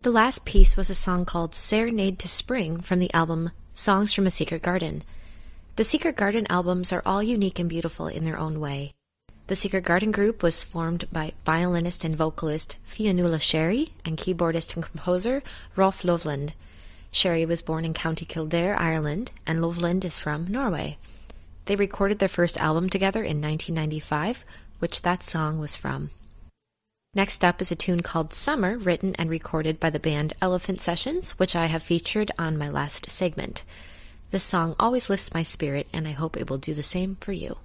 The last piece was a song called Serenade to Spring from the album Songs from a Secret Garden. The Secret Garden albums are all unique and beautiful in their own way. The Secret Garden group was formed by violinist and vocalist Fionnuala Sherry and keyboardist and composer Rolf Loveland. Sherry was born in County Kildare, Ireland, and Loveland is from Norway. They recorded their first album together in 1995, which that song was from. Next up is a tune called Summer, written and recorded by the band Elephant Sessions, which I have featured on my last segment. This song always lifts my spirit, and I hope it will do the same for you.